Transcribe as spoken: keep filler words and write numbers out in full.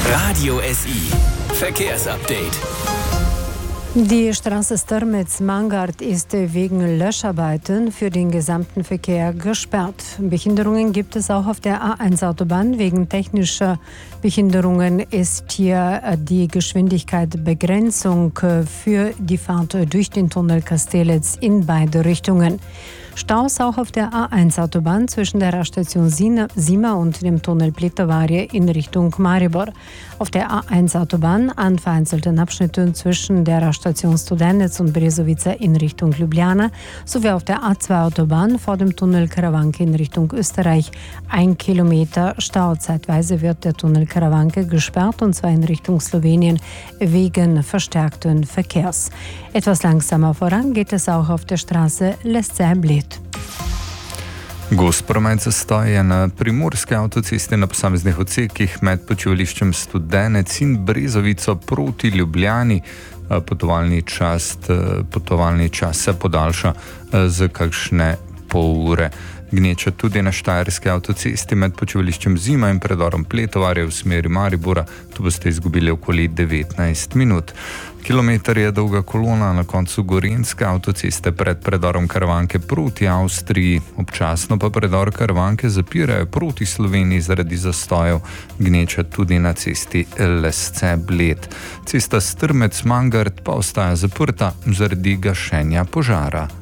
Radio S I Verkehrsupdate. Die Straße Strmitz-Mangart ist wegen Löscharbeiten für den gesamten Verkehr gesperrt. Behinderungen gibt es auch auf der A eins Autobahn. Wegen technischer Behinderungen ist hier die Geschwindigkeitsbegrenzung für die Fahrt durch den Tunnel Kastelitz in beide Richtungen. Staus auch auf der A eins Autobahn zwischen der Raststation Sima und dem Tunnel Plittervarie in Richtung Maribor. Auf der A eins Autobahn an vereinzelten Abschnitten zwischen der Raststation Studenec und Brezovica in Richtung Ljubljana sowie auf der A zwei Autobahn vor dem Tunnel Karawanke in Richtung Österreich ein Kilometer Stau. Zeitweise wird der Tunnel Karawanke gesperrt, und zwar in Richtung Slowenien wegen verstärkten Verkehrs. Etwas langsamer voran geht es auch auf der Straße Lesce-Bled. Gost zastoj je na primorski avtocesti na posameznih odsekih med počivališčem Studenec in Brezovico proti Ljubljani. Potovalni čas, potovalni čas se podaljša za kakšne pol ure. Gneča tudi na štajerski avtocesti med počivališčem Zima in predorom Pletovarje v smeri Maribora. Tu boste izgubili okoli devetnajst minut. Kilometer je dolga kolona na koncu Gorenjske avtoceste pred predorom Karavanke proti Avstriji. Občasno pa predor Karavanke zapirajo proti Sloveniji zaradi zastojev. Gneča tudi na cesti Lesce-Bled. Cesta Strmec-Mangart pa ostaja zaprta zaradi gašenja požara.